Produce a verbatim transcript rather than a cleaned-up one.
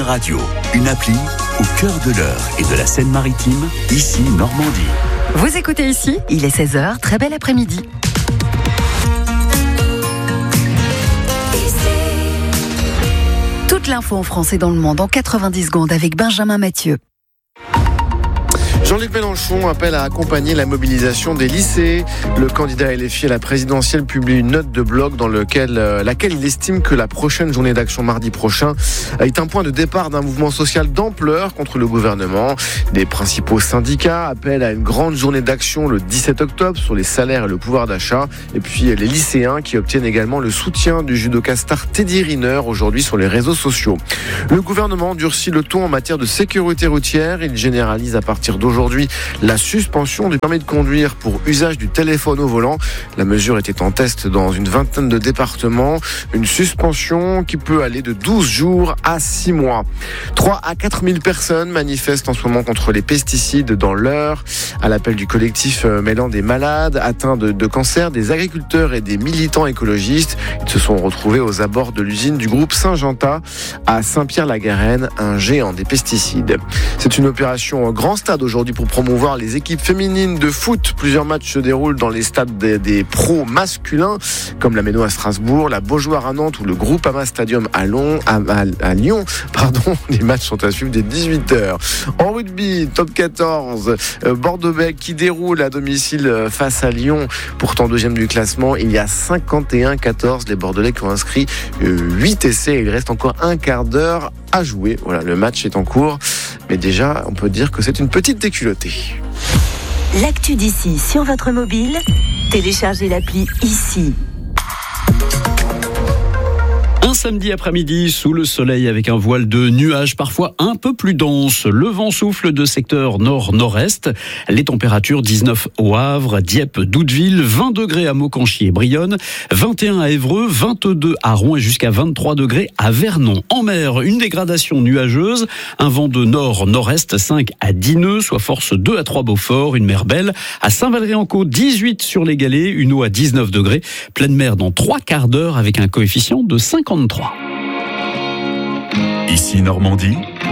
Radio, une appli au cœur de l'Eure et de la Seine-Maritime, ici Normandie. Vous écoutez ici, il est seize heures, très bel après-midi. Toute l'info en France et dans le monde en quatre-vingt-dix secondes avec Benjamin Mathieu. Jean-Luc Mélenchon appelle à accompagner la mobilisation des lycées. Le candidat L F I à la présidentielle publie une note de blog dans lequel, euh, laquelle il estime que la prochaine journée d'action mardi prochain est un point de départ d'un mouvement social d'ampleur contre le gouvernement. Les principaux syndicats appellent à une grande journée d'action le dix-sept octobre sur les salaires et le pouvoir d'achat. Et puis les lycéens qui obtiennent également le soutien du judoka star Teddy Riner aujourd'hui sur les réseaux sociaux. Le gouvernement durcit le ton en matière de sécurité routière. Il généralise à partir d'aujourd'hui Aujourd'hui, la suspension du permis de conduire pour usage du téléphone au volant. La mesure était en test dans une vingtaine de départements. Une suspension qui peut aller de douze jours à six mois. trois à quatre mille personnes manifestent en ce moment contre les pesticides dans l'Eure. À l'appel du collectif mêlant des malades atteints de, de cancer, des agriculteurs et des militants écologistes. Ils se sont retrouvés aux abords de l'usine du groupe Syngenta à Saint-Pierre-la-Garenne, un géant des pesticides. C'est une opération en grand stade aujourd'hui pour promouvoir les équipes féminines de foot. Plusieurs matchs se déroulent dans les stades des, des pros masculins, comme la Méno à Strasbourg, la Beaujoire à Nantes ou le Groupama Stadium à, Long, à, à, à Lyon. Pardon, les matchs sont à suivre dès dix-huit heures. En rugby, top quatorze, euh, Bordeaux-Bègles qui déroule à domicile face à Lyon. Pourtant deuxième du classement, il y a cinquante et un quatorze. Les Bordelais qui ont inscrit euh, huit essais. Il reste encore un quart d'heure à jouer. Voilà, le match est en cours. Mais déjà, on peut dire que c'est une petite déculottée. L'actu d'ici sur votre mobile, téléchargez l'appli ici. Un samedi après-midi, sous le soleil avec un voile de nuages parfois un peu plus dense. Le vent souffle de secteur nord-nord-est. Les températures dix-neuf au Havre, Dieppe, Doudeville, vingt degrés à Maucanchy et Brionne, vingt et un à Évreux, vingt-deux à Rouen et jusqu'à vingt-trois degrés à Vernon. En mer, une dégradation nuageuse, un vent de nord-nord-est, cinq à dix nœuds, soit force deux à trois Beaufort, une mer belle. À Saint-Valery-en-Caux, dix-huit sur les Galets, une eau à dix-neuf degrés. Pleine mer dans trois quarts d'heure avec un coefficient de cinquante-trois. Ici Normandie,